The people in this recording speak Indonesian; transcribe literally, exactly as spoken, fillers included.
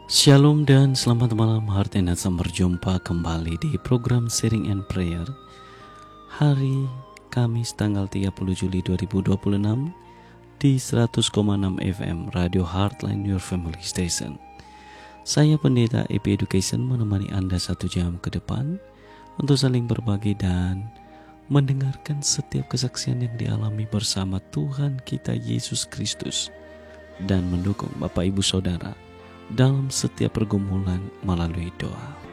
Shalom dan selamat malam. Harta Nasam berjumpa kembali di program Sharing and Prayer hari Kamis tanggal tiga puluh Juli dua ribu dua puluh enam di seratus koma enam F M Radio Heartline Your Family Station. Saya Pendeta E P Education menemani Anda satu jam ke depan untuk saling berbagi dan mendengarkan setiap kesaksian yang dialami bersama Tuhan kita Yesus Kristus dan mendukung Bapak Ibu Saudara dalam setiap pergumulan melalui doa.